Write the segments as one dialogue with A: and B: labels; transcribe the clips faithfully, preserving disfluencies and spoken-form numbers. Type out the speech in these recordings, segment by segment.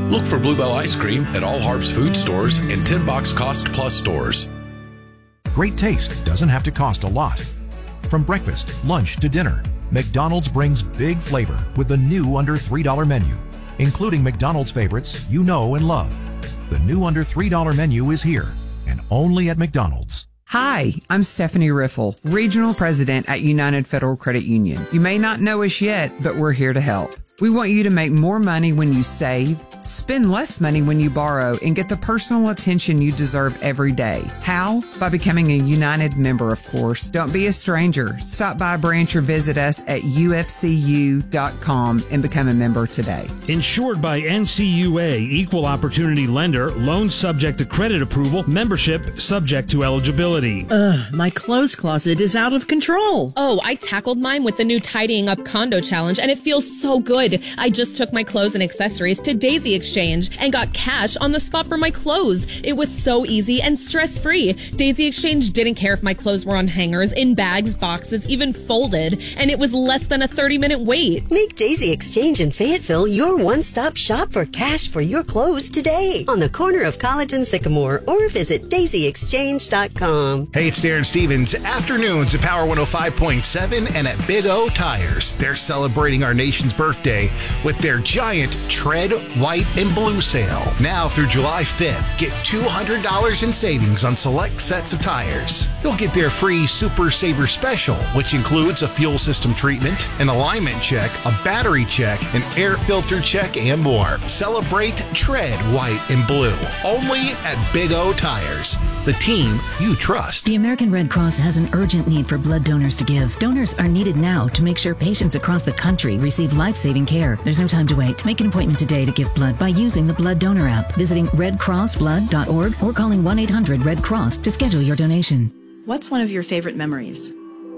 A: Look for Bluebell Ice Cream at all Harps food stores and ten box Cost Plus stores.
B: Great taste doesn't have to cost a lot. From breakfast, lunch to dinner, McDonald's brings big flavor with the new under three dollar menu, including McDonald's favorites you know and love. The new under three dollar menu is here and only at McDonald's.
C: Hi, I'm Stephanie Riffle, Regional President at United Federal Credit Union. You may not know us yet, but we're here to help. We want you to make more money when you save, spend less money when you borrow, and get the personal attention you deserve every day. How? By becoming a United member, of course. Don't be a stranger. Stop by a branch or visit us at U F C U dot com and become a member today.
D: Insured by N C U A, Equal Opportunity Lender, loan subject to credit approval, membership subject to eligibility.
E: Ugh, my clothes closet is out of control.
F: Oh, I tackled mine with the new Tidying Up Condo Challenge, and it feels so good. I just took my clothes and accessories to Daisy Exchange and got cash on the spot for my clothes. It was so easy and stress-free. Daisy Exchange didn't care if my clothes were on hangers, in bags, boxes, even folded, and it was less than a thirty-minute wait.
G: Make Daisy Exchange in Fayetteville your one-stop shop for cash for your clothes today on the corner of College and Sycamore, or visit daisy exchange dot com.
H: Hey, it's Darren Stevens. Afternoons at Power one oh five point seven and at Big O Tires. They're celebrating our nation's birthday with their giant Tread White and Blue sale. Now through July fifth, get two hundred dollars in savings on select sets of tires. You'll get their free Super Saver Special, which includes a fuel system treatment, an alignment check, a battery check, an air filter check, and more. Celebrate Tread White and Blue, only at Big O Tires, the team you trust.
I: The American Red Cross has an urgent need for blood donors to give. Donors are needed now to make sure patients across the country receive life-saving care. There's no time to wait. Make an appointment today to give blood by using the Blood Donor app, visiting red cross blood dot org, or calling one eight hundred red cross to schedule your donation.
J: What's one of your favorite memories?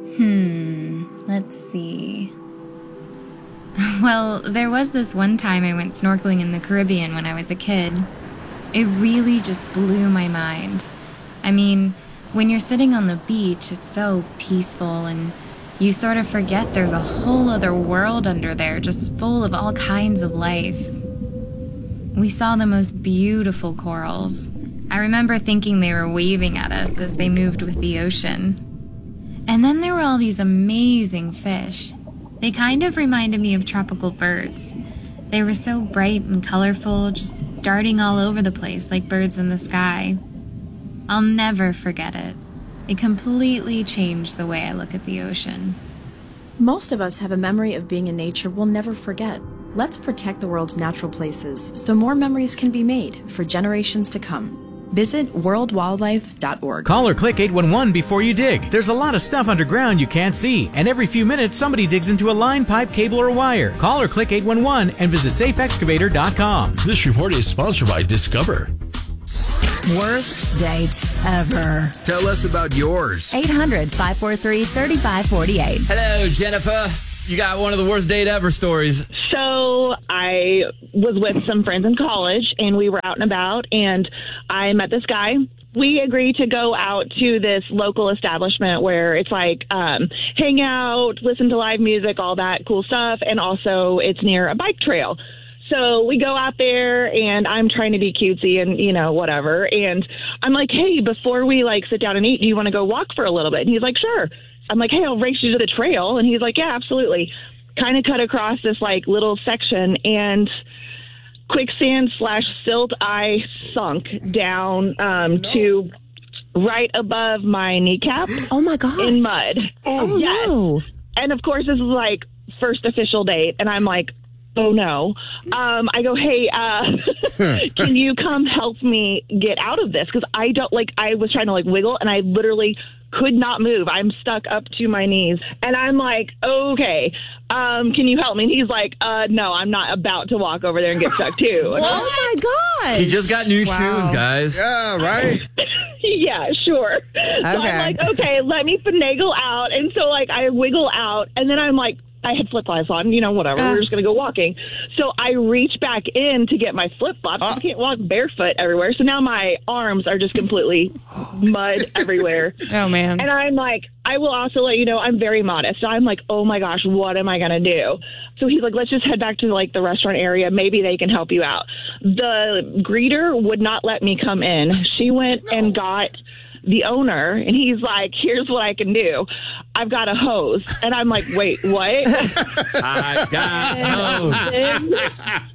K: Hmm, let's see. Well, there was this one time I went snorkeling in the Caribbean when I was a kid. It really just blew my mind. I mean, when you're sitting on the beach, it's so peaceful, and you sort of forget there's a whole other world under there, just full of all kinds of life. We saw the most beautiful corals. I remember thinking they were waving at us as they moved with the ocean. And then there were all these amazing fish. They kind of reminded me of tropical birds. They were so bright and colorful, just darting all over the place like birds in the sky. I'll never forget it. It completely changed the way I look at the ocean.
J: Most of us have a memory of being in nature we'll never forget. Let's protect the world's natural places so more memories can be made for generations to come. Visit world wildlife dot org.
L: Call or click eight one one before you dig. There's a lot of stuff underground you can't see, and every few minutes somebody digs into a line, pipe, cable, or wire. Call or click eight one one and visit safe excavator dot com.
A: This report is sponsored by Discover.
M: Worst date ever.
N: Tell us about yours.
M: eight hundred, five four three, three five four eight.
N: Hello, Jennifer. You got one of the worst date ever stories.
O: So I was with some friends in college, and we were out and about, and I met this guy. We agreed to go out to this local establishment where it's like um, hang out, listen to live music, all that cool stuff, and also it's near a bike trail. So we go out there, and I'm trying to be cutesy and, you know, whatever. And I'm like, hey, before we, like, sit down and eat, do you want to go walk for a little bit? And he's like, sure. I'm like, hey, I'll race you to the trail. And he's like, yeah, absolutely. Kind of cut across this, like, little section, and quicksand slash silt I sunk down um, no. to right above my kneecap.
E: Oh, my God.
O: In mud.
E: Oh,
O: yes.
E: no.
O: And, of course, this is, like, first official date. And I'm like, oh, no. Um, I go, hey, uh, can you come help me get out of this? Because I don't, like, I was trying to, like, wiggle, and I literally could not move. I'm stuck up to my knees. And I'm like, okay, um, can you help me? And he's like, uh, no, I'm not about to walk over there and get stuck, too.
E: Oh, my God.
N: He just got new
E: wow.
N: shoes, guys.
H: Yeah, right?
O: Yeah, sure. Okay. So I'm like, okay, let me finagle out. And so, like, I wiggle out, and then I'm like, I had flip-flops on, you know, whatever. Uh. We're just going to go walking. So I reach back in to get my flip-flops. Uh. I can't walk barefoot everywhere. So now my arms are just completely mud everywhere.
E: Oh, man.
O: And I'm like, I will also let you know, I'm very modest. So I'm like, oh, my gosh, what am I going to do? So he's like, let's just head back to, like, the restaurant area. Maybe they can help you out. The greeter would not let me come in. She went no. and got the owner, and he's like, here's what I can do. I've got a hose. And I'm like, wait, what?
N: I got
O: and then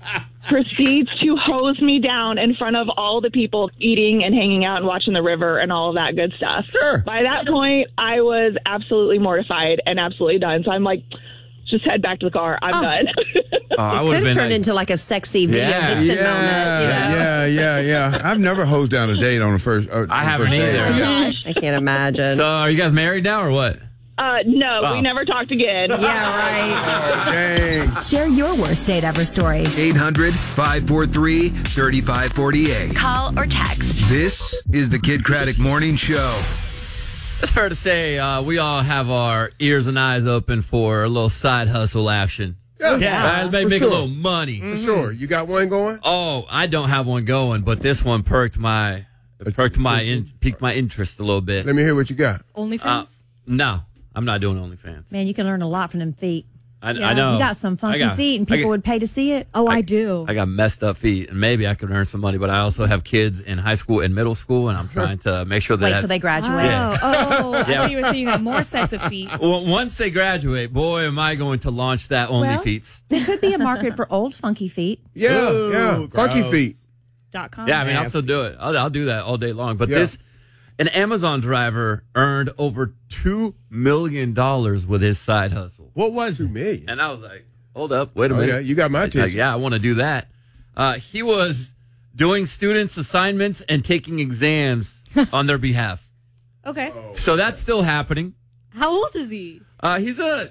O: proceeds to hose me down in front of all the people eating and hanging out and watching the river and all of that good stuff.
P: Sure.
O: By that point, I was absolutely mortified and absolutely done. So I'm like, just head back to the car. I'm
P: oh.
O: done.
N: Oh, I
E: it
N: would have
E: could have turned
N: like,
E: into like a sexy video
N: yeah.
E: Vixen
P: yeah,
E: moment. You know?
P: yeah, yeah, yeah. I've never hosed down a date on the first. Uh,
N: I haven't either.
O: Oh, gosh.
E: I can't imagine.
N: So, are you guys married now or what?
O: Uh, no,
N: oh.
O: we never talked again.
M: Yeah, right.
P: Oh, dang.
M: Share your worst date ever story.
Q: eight hundred, five four three, three five four eight.
M: Call or text.
Q: This is the Kid Craddock Morning Show.
N: It's fair to say uh, we all have our ears and eyes open for a little side hustle action.
P: Yeah,
N: yeah. Right, make, make
P: sure.
N: a little money.
P: For sure. You got one going?
N: Oh, I don't have one going, but this one perked my perked my in, piqued my interest a little bit.
P: Let me hear what you got.
R: OnlyFans?
N: Uh, no, I'm not doing OnlyFans.
S: Man, you can learn a lot from them feet.
N: I,
S: yeah.
N: I know.
S: You got some funky
N: got,
S: feet, and people
N: got,
S: would pay to see it.
R: Oh, I,
N: I
R: do.
N: I got messed up feet, and maybe I could earn some money, but I also have kids in high school and middle school, and I'm trying to make sure that...
S: Wait till they graduate.
R: Oh,
N: Yeah.
R: oh I
N: Yeah.
R: thought you were saying you have more sets of feet.
N: Well, once they graduate, boy, am I going to launch that
S: Well,
N: OnlyFeets.
S: There could be a market for old funky feet.
P: Yeah,
R: Ooh,
P: yeah. Funky
R: gross.
P: feet.
R: Dot com.
N: Yeah, I mean, I'll still do it. I'll, I'll do that all day long. But
P: Yeah.
N: this, an Amazon driver earned over two million dollars with his side hustle.
P: What was two million?
N: And I was like, hold up, wait a
P: Oh,
N: minute.
P: yeah, you got my
N: Like,
P: attention.
N: yeah, I want to do that. Uh, he was doing students' assignments and taking exams on their behalf.
R: Okay.
N: So that's still happening.
R: How old is he?
N: Uh, he's a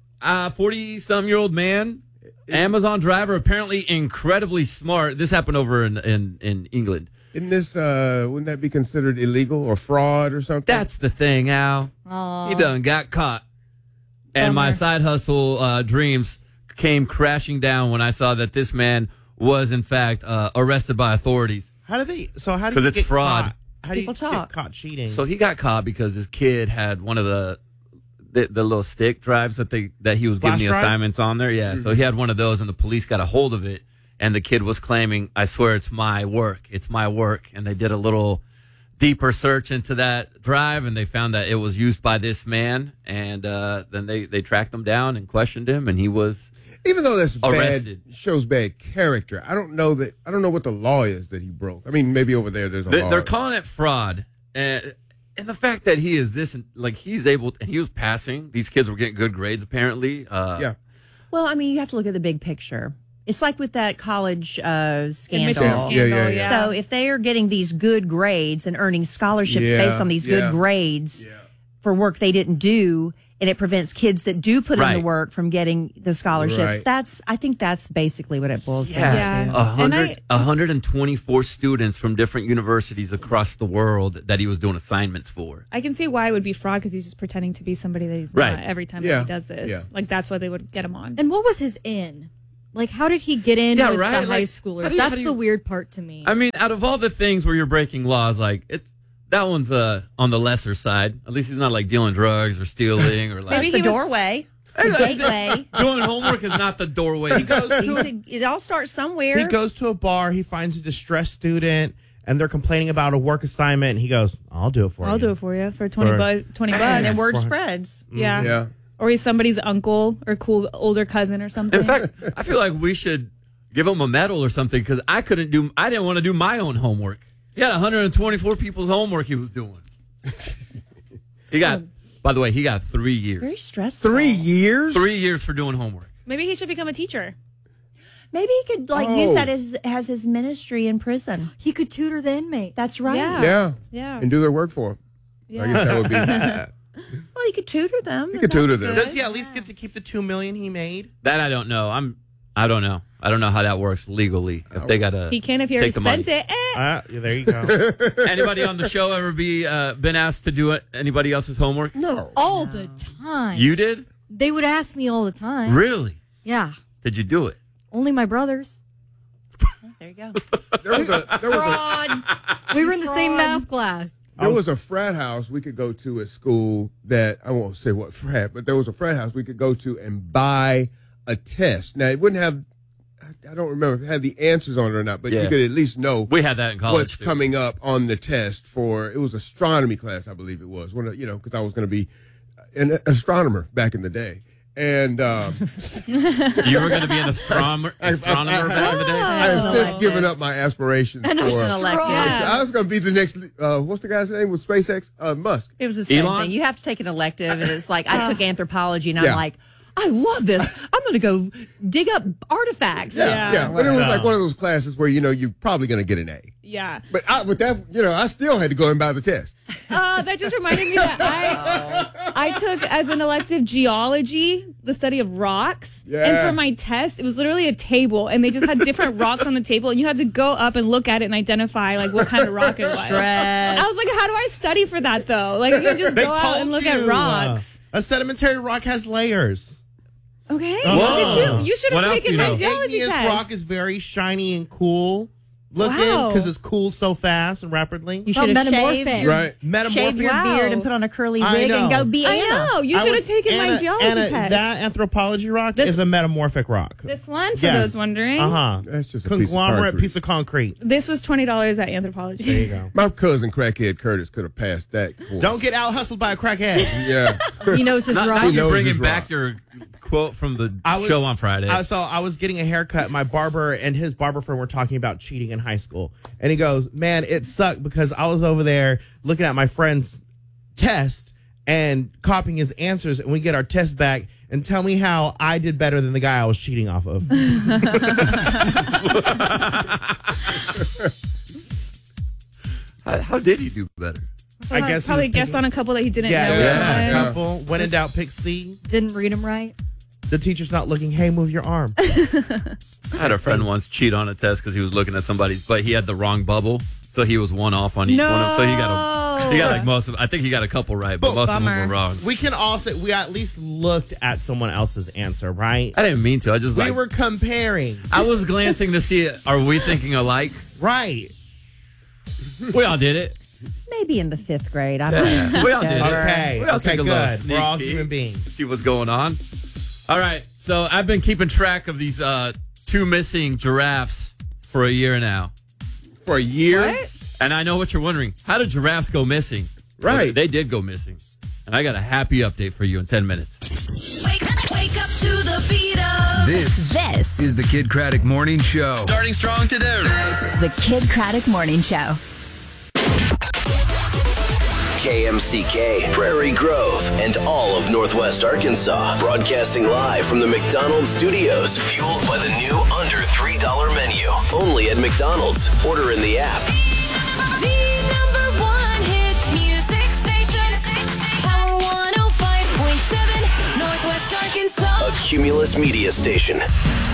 N: forty-some-year-old man, Amazon driver, apparently incredibly smart. This happened over in, in, in England.
P: Isn't this, uh, wouldn't that be considered illegal or fraud or something?
N: That's the thing, Al.
R: Aww.
N: He done got caught. And my
R: Bummer.
N: side hustle uh, dreams came crashing down when I saw that this man was, in fact, uh, arrested by authorities.
T: How do they? So how do you
N: Because it's
T: get
N: fraud.
T: Caught? How do
S: People
T: you
S: talk.
T: get caught cheating?
N: So he got caught because his kid had one of the the, the little stick drives that they that he was giving
T: Flash
N: the
T: drive?
N: assignments on there. Yeah, so he had one of those, and the police got a hold of it, and the kid was claiming, "I swear it's my work. It's my work." And they did a little deeper search into that drive, and they found that it was used by this man. And uh, then they they tracked him down and questioned him, and he was
P: Even though that's
N: arrested.
P: bad, shows bad character. I don't know that. I don't know what the law is that he broke. I mean, maybe over there there's a
N: They,
P: law.
N: they're calling it fraud, and and the fact that he is this, like he's able, and he was passing. These kids were getting good grades apparently. Uh,
P: yeah.
S: Well, I mean, you have to look at the big picture. It's like with that college uh, scandal.
P: scandal, yeah, yeah, yeah.
S: So if they are getting these good grades and earning scholarships
P: Yeah,
S: based on these
P: yeah.
S: good grades for work they didn't do, and it prevents kids that do put in
N: Right.
S: the work from getting the scholarships,
P: Right.
S: that's I think that's basically what it boils
N: Yeah,
S: down to.
N: a hundred, a hundred and twenty-four students from different universities across the world that he was doing assignments for.
R: I can see why it would be fraud because he's just pretending to be somebody that he's
N: Right.
R: not every time
N: Yeah.
R: that he does this.
N: Yeah.
R: Like that's why they would get him on.
U: And what was his in? Like, how did he get in
N: Yeah,
U: with
N: right?
U: the high
N: Like,
U: schoolers?
N: how do you- how
U: That's
N: do
U: the
N: you-
U: weird part to me.
N: I mean, out of all the things where you're breaking laws, like it's that one's uh, on the lesser side. At least he's not like dealing drugs or stealing or like
S: That's the doorway. The gateway.
N: Doing homework is not the doorway.
T: He goes to
S: It all starts somewhere.
T: He goes to a bar. He finds a distressed student, and they're complaining about a work assignment. And he goes, "I'll do it for
R: I'll
T: you."
R: do it for you for twenty
T: For-
R: bucks. Twenty bucks,
S: and then word spreads.
R: Yeah.
P: Yeah.
R: Or he's somebody's uncle or cool older cousin or something.
N: In fact, I feel like we should give him a medal or something because I couldn't do. I didn't want to do my own homework. He had one hundred twenty-four people's homework he was doing. He got. By the way, he got three years.
S: Very stressful.
P: Three years?
N: Three years for doing homework.
R: Maybe he should become a teacher.
S: Maybe he could like
P: Oh.
S: use that as as his ministry in prison.
U: He could tutor the inmates.
S: That's right.
R: Yeah.
P: Yeah.
R: Yeah.
P: And do their work for him.
R: Yeah.
P: I guess that would be.
S: Well, you could tutor them.
P: You could tutor them.
T: Does he at least get to keep the two million he made?
N: That I don't know. I'm. I don't know. I don't know how that works legally. If they gotta,
R: He can if he already
N: take the money.
R: spent it. Eh.
T: Ah, yeah, there you go.
N: Anybody on the show ever be uh, been asked to do it, anybody else's homework?
P: No.
U: all the time.
N: You did?
U: They would ask me all the time.
N: Really?
U: Yeah.
N: Did you do it?
U: Only my brothers.
S: There you go.
P: There was a there was a
S: Fraud.
U: We were in the same
S: Fraud.
U: math class.
P: there was a frat house we could go to at school that I won't say what frat, but there was a frat house we could go to and buy a test. Now it wouldn't have I don't remember if it had the answers on it or not, but
N: Yeah.
P: you could at least know
N: We had that in college.
P: what's
N: too.
P: coming up on the test for, it was astronomy class, I believe it was. One of, you know, because I was going to be an astronomer back in the day. And um,
N: You were going to be an astronomer, astronomer back in the day?
P: I have since given up my aspirations.
S: An
P: for,
S: elective.
P: I was going to be the next, uh, what's the guy's name with SpaceX? Uh, Musk.
S: It was the same
N: Elon?
S: thing. You have to take an elective, and it's like I took anthropology, and
P: Yeah.
S: I'm like, I love this. I'm going to go dig up artifacts.
P: Yeah, yeah. But it was like one of those classes where, you know, you're probably going to get an A.
R: Yeah.
P: But I, with that, you know, I still had to go and buy the test.
R: Uh, that just reminded me that I I took as an elective geology, the study of rocks.
P: Yeah.
R: And for my test, it was literally a table, and they just had different rocks on the table, and you had to go up and look at it and identify like what kind of rock it was.
S: Stress.
R: I was like, how do I study for that though? Like you can just
T: They
R: go out and
T: told
R: look at
T: you,
R: rocks.
T: uh, a sedimentary rock has layers.
R: Okay.
T: Whoa.
R: What did you? You should
N: What
R: have
N: else
R: taken
N: do you
R: my
N: know?
R: geology
T: Igneous
R: test.
T: rock is very shiny and cool looking
R: Wow.
T: because it's cooled so fast and rapidly.
S: You
U: Oh,
S: should have
U: metamorphic.
S: shaved,
P: Right.
T: Metamorphic.
S: shave your
R: Wow.
S: beard and put on a curly
T: I
S: wig and
T: know.
S: go be
R: I
S: Anna.
R: know. You
T: I
R: should have
T: was-
R: taken my
T: Anna-
R: geology
T: Anna,
R: test.
T: That anthropology rock
R: This-
T: is a metamorphic rock.
R: This one, for
T: Yes.
R: those wondering.
T: Uh huh.
P: That's just a piece of
T: Conglomerate
P: concrete.
T: piece of concrete.
R: This was twenty dollars at Anthropology.
T: There you go.
P: My cousin, crackhead Curtis, could have passed that course.
T: Don't get out hustled by a crackhead.
P: Yeah.
S: He knows his
N: Not,
S: rock.
N: not you
P: knows
N: bringing
P: his
N: back
P: rock.
N: your quote from the
T: I was,
N: show on Friday.
T: I, so I was getting a haircut. My barber and his barber friend were talking about cheating in high school. And he goes, man, it sucked because I was over there looking at my friend's test and copying his answers. And we get our test back and tell me how I did better than the guy I was cheating off of.
N: how, how did he do better?
R: So
T: I guess he
R: probably
T: was
R: guessed
T: picking-
R: on a couple that he didn't
T: Yeah,
R: know.
T: yeah,
R: was.
T: yeah. Couple. When in doubt, pick C.
U: Didn't read them right.
T: The teacher's not looking. Hey, move your arm.
N: I had a friend once cheat on a test because he was looking at somebody's, but he had the wrong bubble, so he was one off on each
R: No.
N: one. Of, so he got a, he got like most of. I think he got a couple right, but most of them
R: Bummer.
N: were wrong.
T: We can all say we at least looked at someone else's answer, right?
N: I didn't mean to. I just
T: We
N: like
T: were comparing.
N: I was glancing to see are we thinking alike?
T: Right.
N: We all did it.
S: Maybe in the fifth grade. I don't
N: Yeah,
S: know.
N: we all did it.
T: Okay.
N: We all
T: Okay,
N: take a little
T: good.
N: sneak
T: We're all
N: peek,
T: human beings.
N: See what's going on. All right. So I've been keeping track of these uh, two missing giraffes for a year now.
P: For a year?
R: What?
N: And I know what you're wondering. How did giraffes go missing?
P: Right.
N: They did go missing. And I got a happy update for you in ten minutes.
B: Wake, wake up to the beat of
Q: This,
M: This
Q: is the Kid Craddock Morning Show.
V: Starting strong today.
M: the Kid Craddock Morning Show.
V: K M C K, Prairie Grove, and all of Northwest Arkansas. Broadcasting live from the McDonald's studios. Fueled by the new under three dollar menu. Only at McDonald's. Order in the app.
B: the number one hit music station. Power one oh five point seven, Northwest Arkansas.
V: A Cumulus Media Station.